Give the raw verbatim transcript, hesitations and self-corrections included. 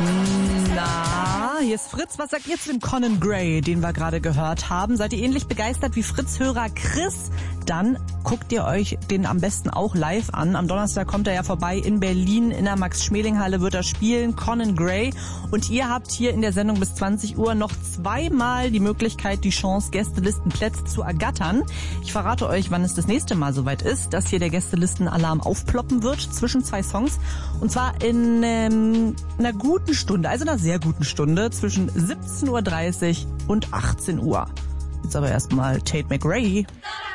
Na, hier ist Fritz. Was sagt ihr zu dem Conan Gray, den wir gerade gehört haben? Seid ihr ähnlich begeistert wie Fritz-Hörer Chris? Dann guckt ihr euch den am besten auch live an. Am Donnerstag kommt er ja vorbei in Berlin. In der Max-Schmeling-Halle wird er spielen, Conan Gray. Und ihr habt hier in der Sendung bis zwanzig Uhr noch zweimal die Möglichkeit, die Chance, Gästelistenplätze zu ergattern. Ich verrate euch, wann es das nächste Mal soweit ist, dass hier der Gästelistenalarm aufploppen wird zwischen zwei Songs. Und zwar in ähm, einer guten Stunde, also einer sehr guten Stunde, zwischen siebzehn Uhr dreißig und achtzehn Uhr. Jetzt aber erstmal Tate McRae.